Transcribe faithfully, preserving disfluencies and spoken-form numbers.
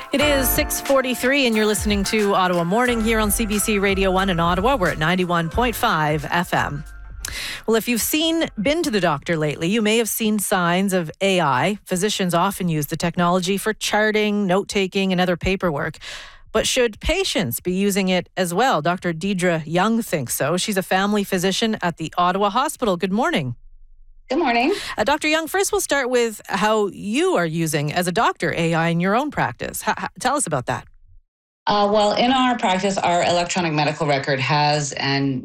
It is six forty-three and you're listening to Ottawa Morning here on C B C Radio one in Ottawa. We're at ninety-one point five F M. Well, if you've seen, been to the doctor lately, you may have seen signs of A I. Physicians often use the technology for charting, note-taking, and other paperwork. But should patients be using it as well? Doctor Deidre Young thinks so. She's a family physician at the Ottawa Hospital. Good morning. Good morning. Uh, Doctor Young, first we'll start with how you are using, as a doctor, A I in your own practice. H- h- tell us about that. Uh, well, in our practice, our electronic medical record has an